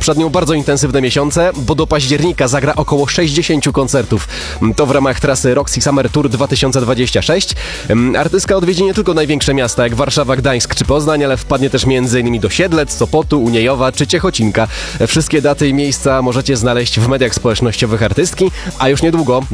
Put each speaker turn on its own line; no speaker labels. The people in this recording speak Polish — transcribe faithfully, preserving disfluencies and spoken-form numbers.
przed nią bardzo intensywne miesiące, bo do października zagra około sześćdziesiąt koncertów. To w ramach trasy Roxy Summer Tour dwa tysiące dwadzieścia sześć. Artystka odwiedzi nie tylko największe miasta jak Warszawa, Gdańsk czy Poznań, ale wpadnie też m.in. do Siedlec, Sopotu, Uniejowa czy Ciechocinka. Wszystkie daty i miejsca możecie znaleźć w mediach społecznościowych artystki, a już niedługo